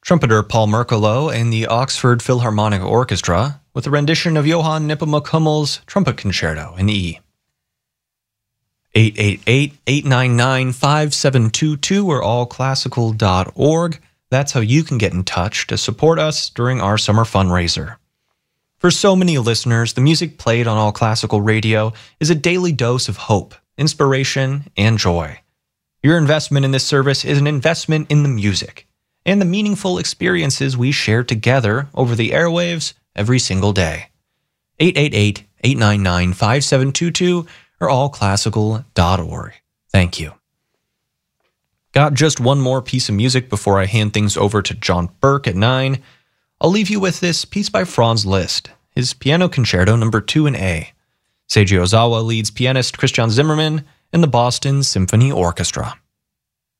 Trumpeter Paul Merkelo and the Oxford Philharmonic Orchestra with a rendition of Johann Nepomuk Hummel's Trumpet Concerto in E. 888-899-5722 or allclassical.org. That's how you can get in touch to support us during our summer fundraiser. For so many listeners, the music played on All Classical Radio is a daily dose of hope, inspiration, and joy. Your investment in this service is an investment in the music and the meaningful experiences we share together over the airwaves every single day. 888-899-5722 or allclassical.org. Thank you. Got just one more piece of music before I hand things over to John Burke at 9. I'll leave you with this piece by Franz Liszt, his Piano Concerto No. 2 in A. Seiji Ozawa leads pianist Christian Zimmermann and the Boston Symphony Orchestra.